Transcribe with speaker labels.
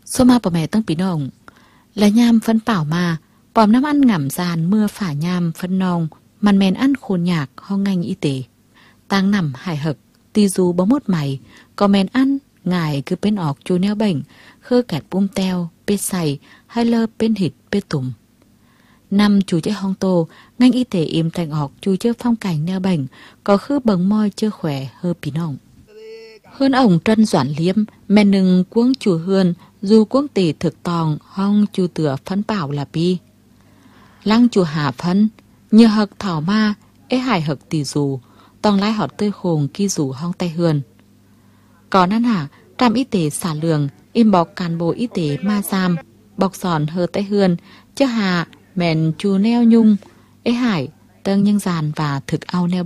Speaker 1: Số ma bỏ mẹ tăng bí nồng là nham phân bảo mà bòm năm ăn ngảm giàn mưa phả nham phân nồng màn mèn ăn khôn nhạc ho ngành y tế tăng nằm hài hực ti dù bó mốt mày có mèn ăn ngài cứ bên ọc chú neo bệnh khơ kẹt bum teo bê xày hay lơ bên hịt bê tùm năm chú chế hong tô ngành y tế im thành ọc chú chơi phong cảnh neo bệnh có khư bầng môi chưa khỏe hơ bí nồng hơn ổng trân doãn liếm mèn nừng cuống chùa hươn dù cuống tỷ thực tòng hong chu tựa phân bảo là bi lăng chùa hạ phân nhờ hậc thảo ma ế hải hậc tỷ dù tòng lái họt tươi khùng ki dù hong tay hươn còn ăn hả trạm y tế xả lường im bọc cán bộ y tế ma giam bọc giòn hơ tay hươn chơ hà mèn chu neo nhung ế hải tâng nhân giàn và thực ao neo